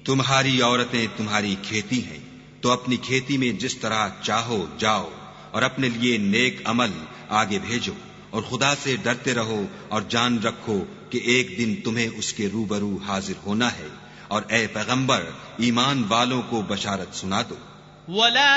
तुम्हारी औरतें तुम्हारी खेती हैं, तो अपनी खेती में जिस तरह चाहो जाओ और अपने लिए नेक अमल आगे भेजो और खुदा से डरते रहो और जान रखो कि एक दिन तुम्हें उसके रूबरू हाजिर होना है। और ए पैगंबर, ईमान वालों को बशारत सुना दो।